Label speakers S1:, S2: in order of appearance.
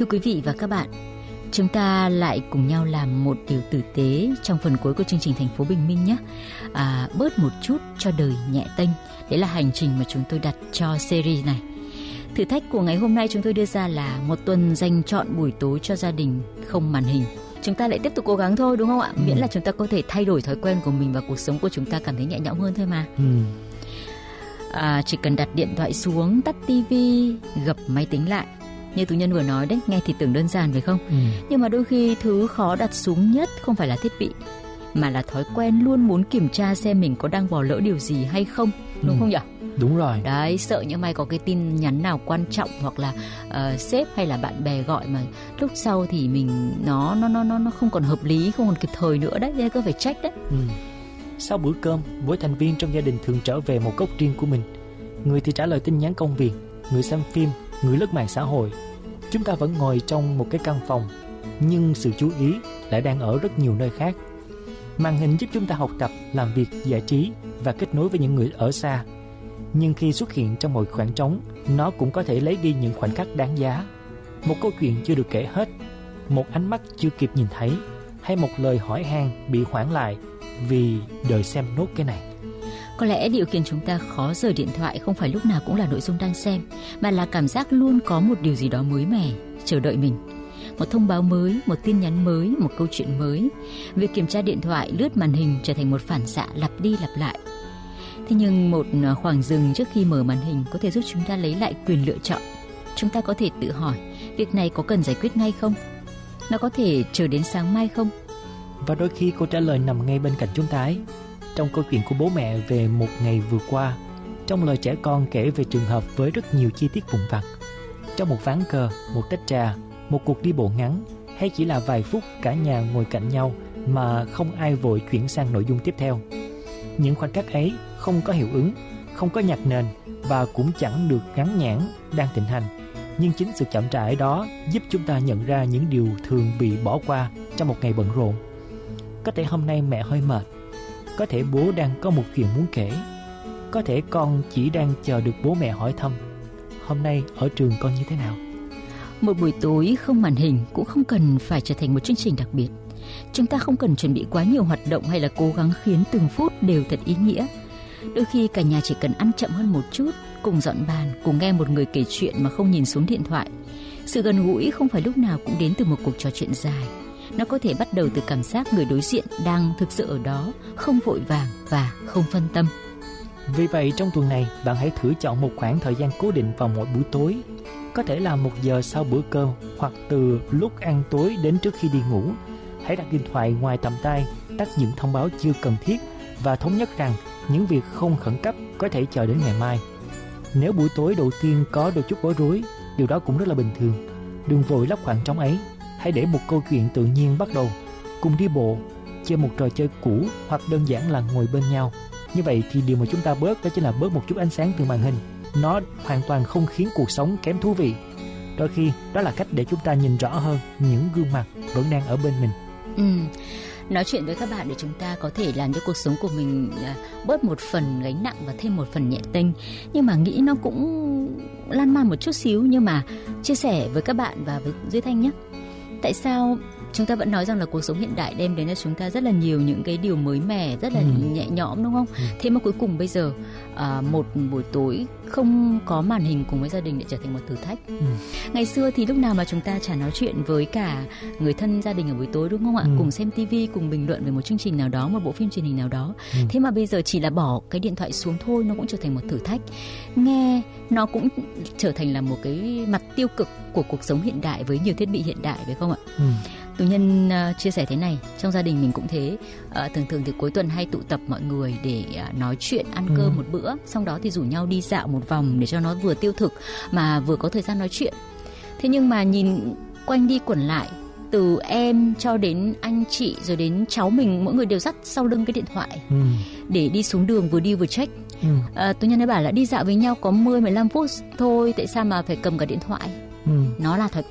S1: Thưa quý vị và các bạn, chúng ta lại cùng nhau làm một điều tử tế trong phần cuối của chương trình Thành phố Bình Minh nhé. Bớt một chút cho đời nhẹ tênh. Đấy là hành trình mà chúng tôi đặt cho series này. Thử thách của ngày hôm nay chúng tôi đưa ra là một tuần dành trọn buổi tối cho gia đình không màn hình. Chúng ta lại tiếp tục cố gắng thôi, đúng không ạ? Miễn là chúng ta có thể thay đổi thói quen của mình và cuộc sống của chúng ta cảm thấy nhẹ nhõm hơn thôi mà. Chỉ cần đặt điện thoại xuống, tắt tivi, gập máy tính lại. Như Tú Nhân vừa nói đấy, nghe thì tưởng đơn giản phải không? Nhưng mà đôi khi thứ khó đặt xuống nhất không phải là thiết bị, mà là thói quen luôn muốn kiểm tra xem mình có đang bỏ lỡ điều gì hay không, đúng không nhỉ?
S2: Đúng rồi.
S1: Đấy, sợ như may có cái tin nhắn nào quan trọng hoặc là sếp hay là bạn bè gọi mà lúc sau thì mình nó không còn hợp lý, không còn kịp thời nữa đấy, nên cứ phải check đấy.
S2: Sau bữa cơm, mỗi thành viên trong gia đình thường trở về một góc riêng của mình. Người thì trả lời tin nhắn công việc, người xem phim, người lướt mạng xã hội. Chúng ta vẫn ngồi trong một cái căn phòng, nhưng sự chú ý lại đang ở rất nhiều nơi khác. Màn hình giúp chúng ta học tập, làm việc, giải trí và kết nối với những người ở xa. Nhưng khi xuất hiện trong mọi khoảng trống, nó cũng có thể lấy đi những khoảnh khắc đáng giá. Một câu chuyện chưa được kể hết, một ánh mắt chưa kịp nhìn thấy, hay một lời hỏi han bị hoãn lại vì đợi xem nốt cái này.
S1: Có lẽ điều khiến chúng ta khó rời điện thoại không phải lúc nào cũng là nội dung đang xem, mà là cảm giác luôn có một điều gì đó mới mẻ chờ đợi mình. Một thông báo mới, một tin nhắn mới, một câu chuyện mới. Việc kiểm tra điện thoại, lướt màn hình trở thành một phản xạ lặp đi lặp lại. Thế nhưng một khoảng dừng trước khi mở màn hình có thể giúp chúng ta lấy lại quyền lựa chọn. Chúng ta có thể tự hỏi, việc này có cần giải quyết ngay không? Nó có thể chờ đến sáng mai không?
S2: Và đôi khi câu trả lời nằm ngay bên cạnh chúng ta ấy. Trong câu chuyện của bố mẹ về một ngày vừa qua, trong lời trẻ con kể về trường hợp với rất nhiều chi tiết vụn vặt. Trong một ván cờ, một tách trà, một cuộc đi bộ ngắn, hay chỉ là vài phút cả nhà ngồi cạnh nhau mà không ai vội chuyển sang nội dung tiếp theo. Những khoảnh khắc ấy không có hiệu ứng, không có nhạc nền và cũng chẳng được gắn nhãn đang thịnh hành. Nhưng chính sự chậm trễ đó giúp chúng ta nhận ra những điều thường bị bỏ qua trong một ngày bận rộn. Có thể hôm nay mẹ hơi mệt, có thể bố đang có một chuyện muốn kể, có thể con chỉ đang chờ được bố mẹ hỏi thăm hôm nay ở trường con như thế nào.
S1: Một buổi tối không màn hình cũng không cần phải trở thành một chương trình đặc biệt. Chúng ta không cần chuẩn bị quá nhiều hoạt động hay là cố gắng khiến từng phút đều thật ý nghĩa. Đôi khi cả nhà chỉ cần ăn chậm hơn một chút, cùng dọn bàn, cùng nghe một người kể chuyện mà không nhìn xuống điện thoại. Sự gần gũi không phải lúc nào cũng đến từ một cuộc trò chuyện dài. Nó có thể bắt đầu từ cảm giác người đối diện đang thực sự ở đó, không vội vàng và không phân tâm.
S2: Vì vậy trong tuần này, bạn hãy thử chọn một khoảng thời gian cố định vào mỗi buổi tối. Có thể là 1 giờ sau bữa cơm, hoặc từ lúc ăn tối đến trước khi đi ngủ. Hãy đặt điện thoại ngoài tầm tay, tắt những thông báo chưa cần thiết và thống nhất rằng những việc không khẩn cấp có thể chờ đến ngày mai. Nếu buổi tối đầu tiên có đôi chút bối rối, điều đó cũng rất là bình thường. Đừng vội lấp khoảng trống ấy. Hãy để một câu chuyện tự nhiên bắt đầu, cùng đi bộ, chơi một trò chơi cũ hoặc đơn giản là ngồi bên nhau. Như vậy thì điều mà chúng ta bớt đó chính là bớt một chút ánh sáng từ màn hình. Nó hoàn toàn không khiến cuộc sống kém thú vị. Đôi khi đó là cách để chúng ta nhìn rõ hơn những gương mặt vẫn đang ở bên mình.
S1: Nói chuyện với các bạn để chúng ta có thể làm cho cuộc sống của mình bớt một phần gánh nặng và thêm một phần nhẹ tênh. Nhưng mà nghĩ nó cũng lan man một chút xíu, nhưng mà chia sẻ với các bạn và với Duy Thanh nhé. Tại sao chúng ta vẫn nói rằng là cuộc sống hiện đại đem đến cho chúng ta rất là nhiều những cái điều mới mẻ, rất là nhẹ nhõm, đúng không? Thế mà cuối cùng bây giờ một buổi tối không có màn hình cùng với gia đình lại trở thành một thử thách. Ngày xưa thì lúc nào mà chúng ta chả nói chuyện với cả người thân gia đình ở buổi tối, đúng không ạ? Cùng xem tivi, cùng bình luận về một chương trình nào đó, một bộ phim truyền hình nào đó. Thế mà bây giờ chỉ là bỏ cái điện thoại xuống thôi, nó cũng trở thành một thử thách. Nghe nó cũng trở thành là một cái mặt tiêu cực của cuộc sống hiện đại với nhiều thiết bị hiện đại, phải không ạ? Tú Nhân chia sẻ thế này, trong gia đình mình cũng thế. Thường thì cuối tuần hay tụ tập mọi người để nói chuyện, ăn cơm một bữa, xong đó thì rủ nhau đi dạo một vòng để cho nó vừa tiêu thực mà vừa có thời gian nói chuyện. Thế nhưng mà nhìn quanh đi quẩn lại, từ em cho đến anh chị rồi đến cháu mình, mỗi người đều dắt sau lưng cái điện thoại để đi xuống đường vừa đi vừa check. Tú Nhân ấy bảo là đi dạo với nhau có 10-15 phút thôi, tại sao mà phải cầm cả điện thoại? Nó là thói